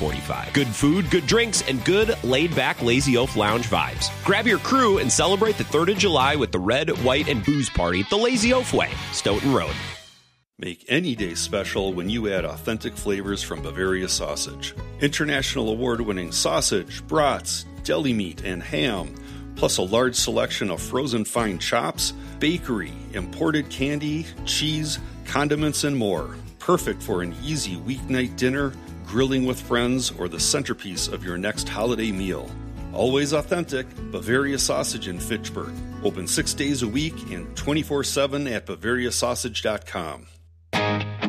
$1.45. Good food, good drinks, and good laid-back Lazy Oaf Lounge vibes. Grab your crew and celebrate the 3rd of July with the Red, White, and Booze Party the Lazy Oaf way, Stoughton Road. Make any day special when you add authentic flavors from Bavaria Sausage. International award-winning sausage, brats, deli meat, and ham, plus a large selection of frozen fine chops, bakery, imported candy, cheese, condiments, and more. Perfect for an easy weeknight dinner, grilling with friends, or the centerpiece of your next holiday meal. Always authentic, Bavaria Sausage in Fitchburg. Open 6 days a week and 24/7 at BavariaSausage.com.